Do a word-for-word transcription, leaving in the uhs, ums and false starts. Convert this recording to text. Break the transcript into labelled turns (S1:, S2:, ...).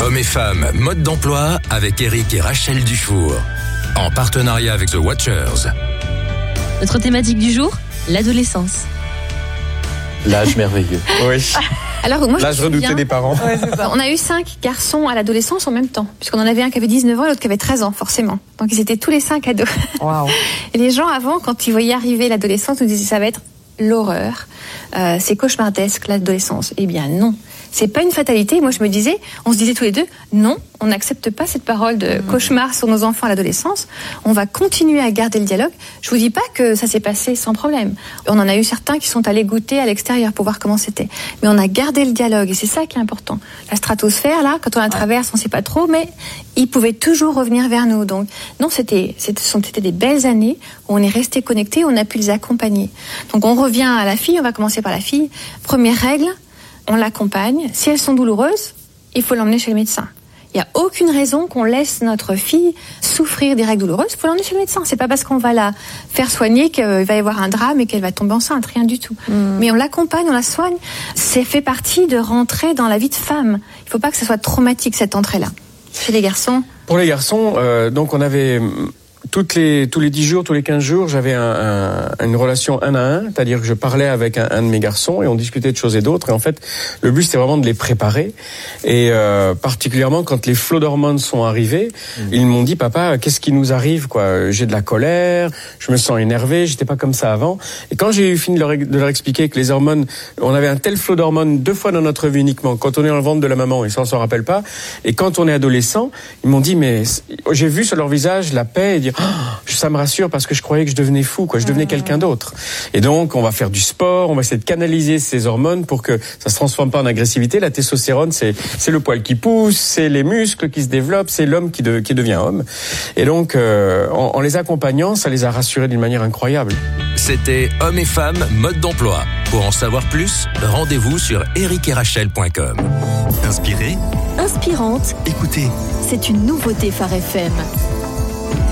S1: Hommes et femmes, mode d'emploi avec Eric et Rachel Dufour. En partenariat avec The Watchers.
S2: Notre thématique du jour, l'adolescence.
S3: L'âge merveilleux.
S4: Oui.
S5: Alors, moi,
S4: L'âge
S5: je me
S4: redouté
S5: souviens,
S4: des parents.
S5: Ouais, c'est ça. On a eu cinq garçons à l'adolescence en même temps, puisqu'on en avait un qui avait dix-neuf ans et l'autre qui avait treize ans, forcément. Donc ils étaient tous les cinq ados.
S2: Wow.
S5: Et les gens avant, quand ils voyaient arriver l'adolescence, nous disaient ça va être l'horreur, euh, c'est cauchemardesque l'adolescence. Eh bien non, c'est pas une fatalité. Moi je me disais, on se disait tous les deux, non, on n'accepte pas cette parole de cauchemar sur nos enfants à l'adolescence. On va continuer à garder le dialogue. Je vous dis pas que ça s'est passé sans problème. On en a eu certains qui sont allés goûter à l'extérieur pour voir comment c'était. Mais on a gardé le dialogue et c'est ça qui est important. La stratosphère là, quand on la traverse, on sait pas trop, mais ils pouvaient toujours revenir vers nous. Donc non, c'était, c'était des belles années où on est resté connectés, on a pu les accompagner. Donc on revient à la fille, on va commencer par la fille. Première règle, on l'accompagne. Si elles sont douloureuses, il faut l'emmener chez le médecin. Il n'y a aucune raison qu'on laisse notre fille souffrir des règles douloureuses. Il faut l'emmener chez le médecin. C'est pas parce qu'on va la faire soigner qu'il va y avoir un drame et qu'elle va tomber enceinte, rien du tout. Mmh. Mais on l'accompagne, on la soigne. C'est fait partie de rentrer dans la vie de femme. Il ne faut pas que ce soit traumatique cette entrée-là. Chez les garçons.
S4: Pour les garçons, euh, donc on avait toutes les tous les dix jours, tous les quinze jours, j'avais un, un, une relation un à un, c'est-à-dire que je parlais avec un, un de mes garçons et on discutait de choses et d'autres. Et en fait, le but c'était vraiment de les préparer. Et euh, particulièrement quand les flots d'hormones sont arrivés, mmh. ils m'ont dit papa, qu'est-ce qui nous arrive quoi ? J'ai de la colère, je me sens énervé, j'étais pas comme ça avant. Et quand j'ai eu fini de leur, de leur expliquer que les hormones, on avait un tel flot d'hormones deux fois dans notre vie uniquement, quand on est dans le ventre de la maman et ça on s'en rappelle pas, et quand on est adolescent, ils m'ont dit mais j'ai vu sur leur visage la paix et dire oh, ça me rassure parce que je croyais que je devenais fou, quoi, je devenais quelqu'un d'autre. Et donc, on va faire du sport, on va essayer de canaliser ces hormones pour que ça se transforme pas en agressivité. La testostérone, c'est, c'est le poil qui pousse, c'est les muscles qui se développent, c'est l'homme qui, de, qui devient homme. Et donc, euh, en, en les accompagnant, ça les a rassurés d'une manière incroyable.
S1: C'était Hommes et femmes, mode d'emploi. Pour en savoir plus, rendez-vous sur eric et rachel point com.
S6: Inspirée,
S7: inspirante,
S6: écoutez.
S7: C'est une nouveauté Phare F M.